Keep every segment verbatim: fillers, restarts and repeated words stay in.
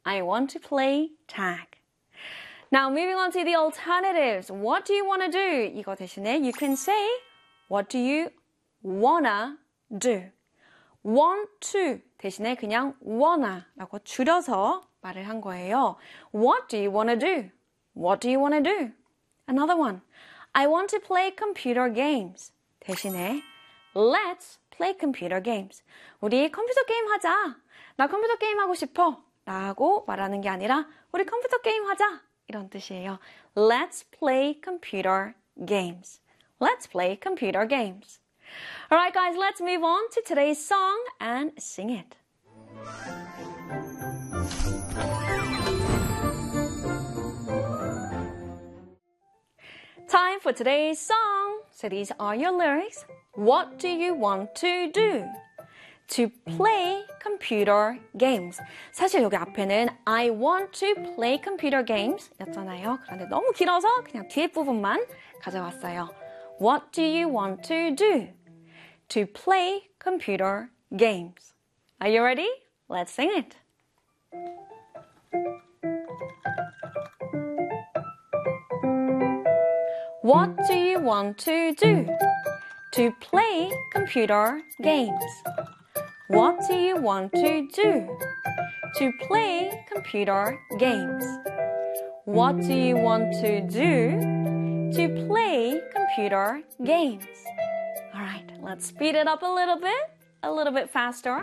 I want to play tag. Now, moving on to the alternatives. What do you want to do? 이거 대신에 you can say, what do you wanna do? want to 대신에 그냥 wanna 라고 줄여서 말을 한 거예요. What do you want to do? What do you want to do? Another one. I want to play computer games. 대신에 let's play computer games. 우리 컴퓨터 게임 하자. 나 컴퓨터 게임 하고 싶어. 라고 말하는 게 아니라 우리 컴퓨터 게임 하자. 이런 뜻이에요. Let's play computer games. Let's play computer games. Alright guys, let's move on to today's song and sing it. Time for today's song. So these are your lyrics. What do you want to do? To play computer games. 사실 여기 앞에는 I want to play computer games 였잖아요. 그런데 너무 길어서 그냥 뒤에 부분만 가져왔어요. What do you want to do? To play computer games. Are you ready? Let's sing it. What do you want to do? To play computer games. What do you want to do? To play computer games. What do you want to do? To play computer games. All right, let's speed it up a little bit, a little bit faster.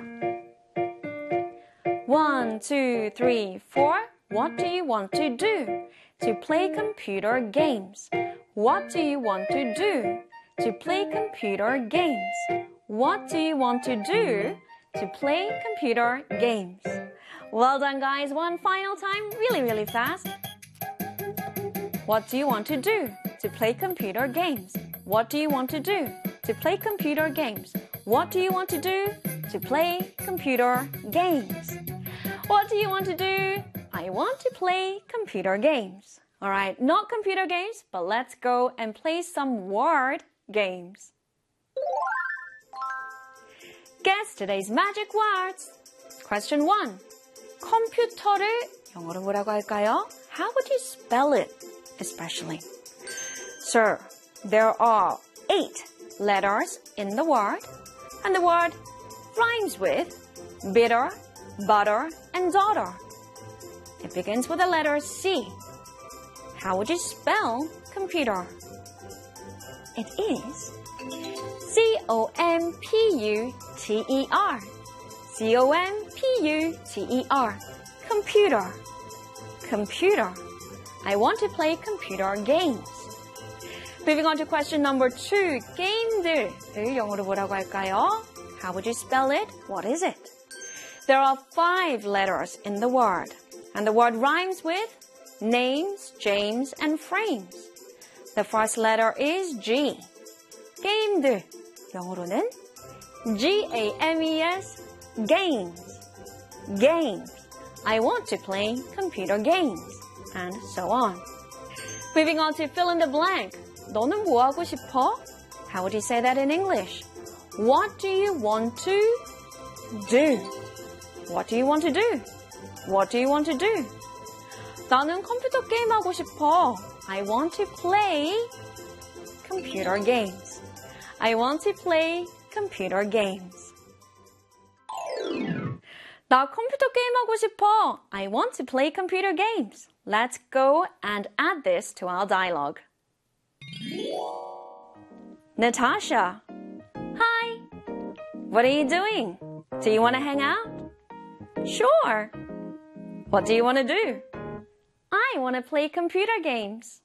One, two, three, four. What do you want to do? To play computer games. What do you want to do? To play computer games. What do you want to do? To play computer games. Well done, guys. One final time, really, really fast. What do you want to do? To play computer games. What do you want to do? To play computer games. What do you want to do? To play computer games. What do you want to do? I want to play computer games. All right, not computer games, but let's go and play some word games. Guess today's magic words. Question one. 컴퓨터를 영어로 뭐라고 할까요? How would you spell it, especially? Sir, there are eight letters in the word, and the word rhymes with bitter, butter, and daughter. It begins with the letter C. How would you spell computer? It is C O M P U T E R. C O M P U T E R. Computer. Computer. I want to play computer games. Moving on to question number two. 게임들을 영어로 뭐라고 할까요? How would you spell it? What is it? There are five letters in the word, and the word rhymes with names, James, and frames. The first letter is G. 게임들. 영어로는 G A M E S. Games. Games. I want to play computer games. And so on. Moving on to fill in the blank. 너는 뭐 하고 싶어? How would you say that in English? What do you want to do? What do you want to do? What do you want to do? 나는 컴퓨터 게임 하고 싶어. I want to play computer games. I want to play computer games. 나 컴퓨터 게임 하고 싶어. I want to play computer games. Let's go and add this to our dialogue. Natasha. Hi. What are you doing? Do you want to hang out? Sure. What do you want to do? I want to play computer games.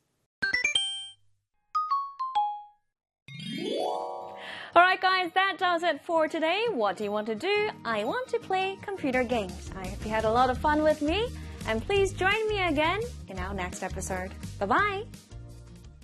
Alright guys, that does it for today. What do you want to do? I want to play computer games. I hope you had a lot of fun with me, and please join me again in our next episode. Bye-bye!